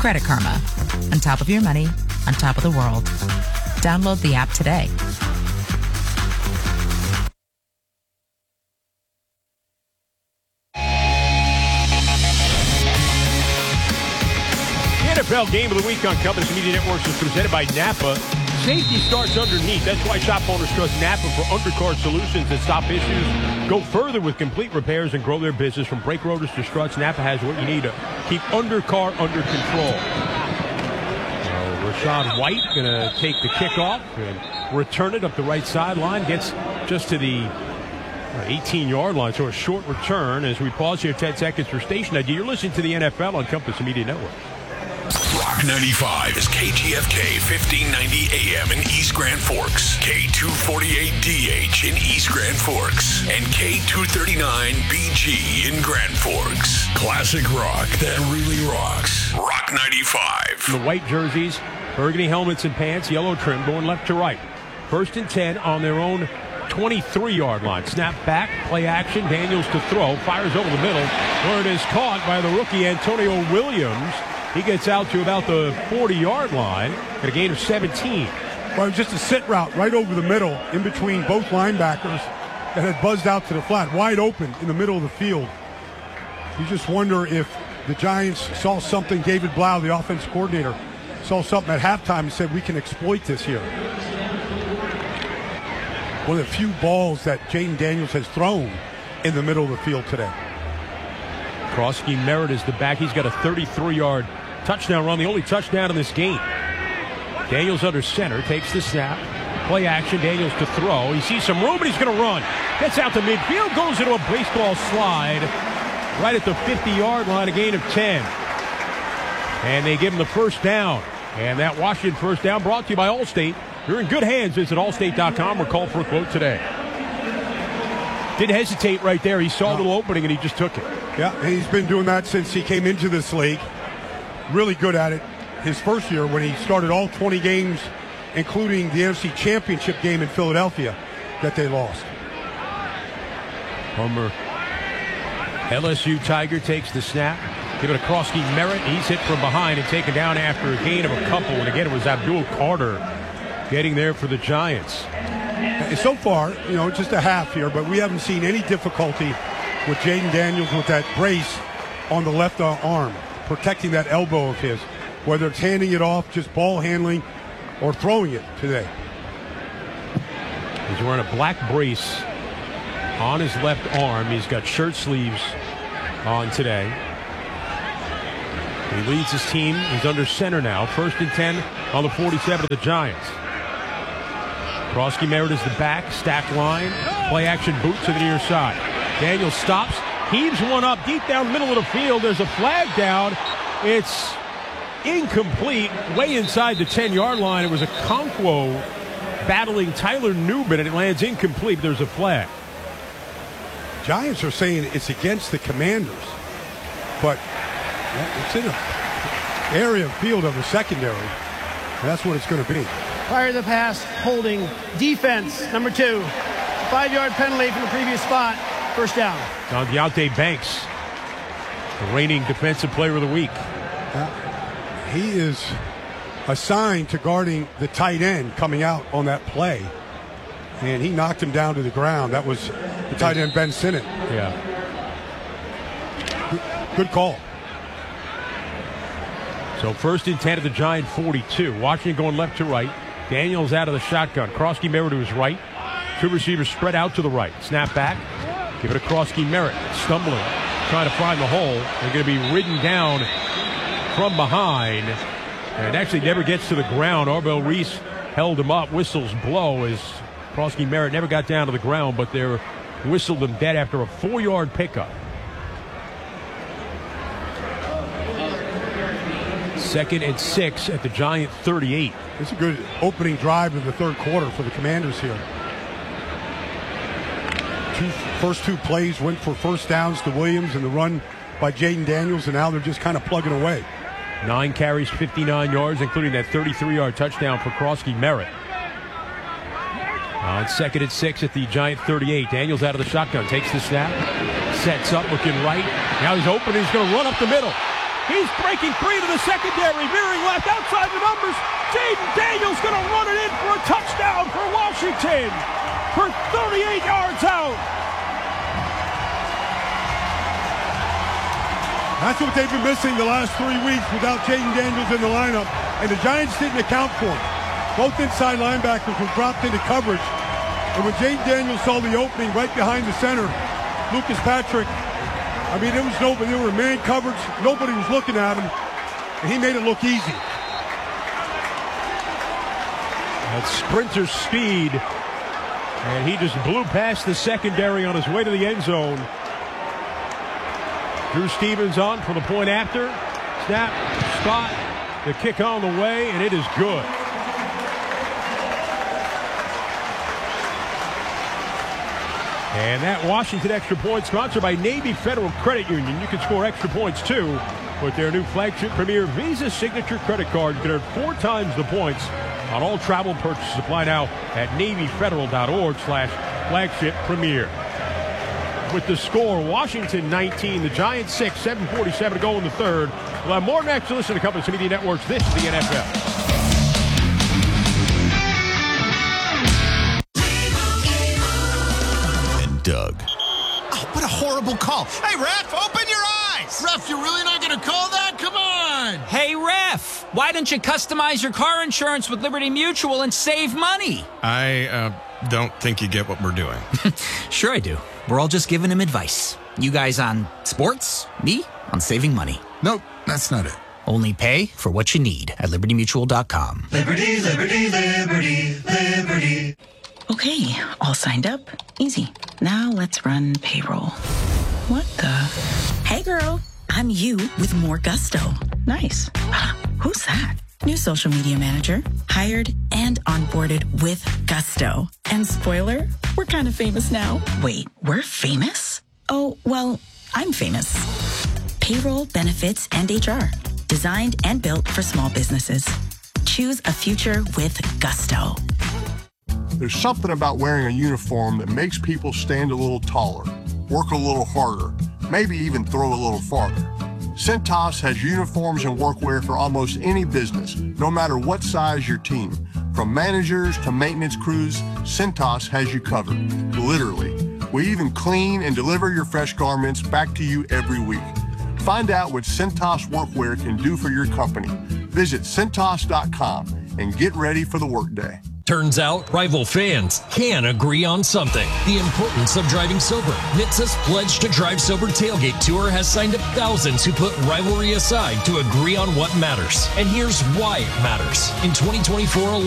Credit Karma. On top of your money, on top of the world. Download the app today. NFL Game of the Week on Compass Media Networks is presented by Napa. Safety starts underneath. That's why shop owners trust Napa for undercar solutions that stop issues, go further with complete repairs, and grow their business. From brake rotors to struts, Napa has what you need to keep undercar under control. Rachaad White going to take the kickoff and return it up the right sideline. Gets just to the 18-yard line, so a short return as we pause here 10 seconds for station ID. You're listening to the NFL on Compass Media Network. Rock 95 is KGFK 1590 AM in East Grand Forks, K248DH in East Grand Forks, and K239BG in Grand Forks. Classic rock that really rocks. Rock 95. The white jerseys, burgundy helmets and pants, yellow trim, going left to right. 1st and 10 on their own 23-yard line. Snap back, play action, Daniels to throw, fires over the middle, where it is caught by the rookie Antonio Williams. He gets out to about the 40-yard line at a gain of 17. Well, it was just a sit route right over the middle in between both linebackers that had buzzed out to the flat, wide open in the middle of the field. You just wonder if the Giants saw something. David Blau, the offense coordinator, saw something at halftime and said, we can exploit this here. One of the few balls that Jayden Daniels has thrown in the middle of the field today. Krosky Merritt is the back. He's got a 33-yard touchdown run, the only touchdown in this game. Daniels under center, takes the snap. Play action, Daniels to throw. He sees some room, and he's going to run. Gets out to midfield, goes into a baseball slide right at the 50-yard line, a gain of 10. And they give him the first down. And that Washington first down brought to you by Allstate. You're in good hands. Visit allstate.com or call for a quote today. Didn't hesitate right there. He saw a little opening, and he just took it. Yeah, and he's been doing that since he came into this league. Really good at it. His first year when he started all 20 games, including the NFC Championship game in Philadelphia that they lost. Former LSU Tiger takes the snap. Give it a Krosky Merritt. He's hit from behind and taken down after a gain of a couple. And again, it was Abdul Carter getting there for the Giants. And so far, just a half here, but we haven't seen any difficulty with Jayden Daniels with that brace on the left arm, protecting that elbow of his, whether it's handing it off, just ball handling, or throwing it today. He's wearing a black brace on his left arm. He's got shirt sleeves on today. He leads his team. He's under center now. 1st and 10 on the 47 of the Giants. Krosky Merritt is the back, stacked line. Play action boot to the near side. Daniels stops, heaves one up deep down the middle of the field. There's a flag down. It's incomplete, way inside the 10-yard line. It was a Okonkwo battling Tyler Newman, and it lands incomplete. There's a flag. Giants are saying it's against the Commanders, but it's in an area of field of the secondary. That's what it's going to be. Prior to the pass, holding, defense, number 2. 5-yard penalty from the previous spot. First down. On Deonte Banks, the reigning defensive player of the week. He is assigned to guarding the tight end coming out on that play, and he knocked him down to the ground. That was the tight end, Ben Sinnott. Yeah. Good call. So 1st and 10 at the Giant 42. Washington going left to right. Daniels out of the shotgun. Krosky Merritt to his right. 2 receivers spread out to the right. Snap back. Give it a Krosky Merritt. Stumbling. Trying to find the hole. They're going to be ridden down from behind. And actually never gets to the ground. Arbel Reese held him up. Whistles blow as Krosky Merritt never got down to the ground, but they're whistled him dead after a 4-yard pickup. 2nd and 6 at the Giant 38. It's a good opening drive in the third quarter for the Commanders here. First two plays went for first downs to Williams and the run by Jayden Daniels, and now they're just kind of plugging away. 9 carries, 59 yards, including that 33-yard touchdown for Krosky Merritt. On 2nd and 6 at the Giant 38. Daniels out of the shotgun, takes the snap, sets up, looking right. Now he's open, he's going to run up the middle. He's breaking free to the secondary, veering left outside the numbers. Jaden Daniels going to run it in for a touchdown for Washington for 38 yards out. That's what they've been missing the last 3 weeks without Jaden Daniels in the lineup, and the Giants didn't account for him. Both inside linebackers were dropped into coverage, and when Jaden Daniels saw the opening right behind the center, Lucas Patrick, I mean, there was nobody. There were man coverage. Nobody was looking at him, and he made it look easy. That sprinter speed, and he just blew past the secondary on his way to the end zone. Drew Stevens on for the point after. Snap, spot, the kick on the way, and it is good. And that Washington extra point sponsored by Navy Federal Credit Union. You can score extra points too with their new flagship Premier Visa Signature Credit Card. You can earn 4 times the points on all travel purchases. Apply now at NavyFederal.org/flagship premier. With the score, Washington 19, the Giants 6, 7:47 to go in the third. We'll have more next to listen to Compass Media Networks. This is the NFL. Doug. Oh, what a horrible call. Hey, ref, open your eyes. Ref, you're really not going to call that? Come on. Hey, ref, why don't you customize your car insurance with Liberty Mutual and save money? I don't think you get what we're doing. Sure I do. We're all just giving him advice. You guys on sports, me on saving money. Nope, that's not it. Only pay for what you need at LibertyMutual.com. Liberty, liberty, liberty, liberty. Okay, all signed up. Easy. Now let's run payroll. What the? Hey girl, I'm you with more gusto. Nice. Who's that? New social media manager. Hired and onboarded with gusto. And spoiler, we're kind of famous now. Wait, we're famous? Oh, well, I'm famous. Payroll, benefits, and HR. Designed and built for small businesses. Choose a future with gusto. There's something about wearing a uniform that makes people stand a little taller, work a little harder, maybe even throw a little farther. Cintas has uniforms and workwear for almost any business, no matter what size your team. From managers to maintenance crews, Cintas has you covered, literally. We even clean and deliver your fresh garments back to you every week. Find out what Cintas workwear can do for your company. Visit Cintas.com and get ready for the workday. Turns out, rival fans can agree on something. The importance of driving sober. NHTSA's Pledge to Drive Sober Tailgate Tour has signed up thousands who put rivalry aside to agree on what matters. And here's why it matters. In 2024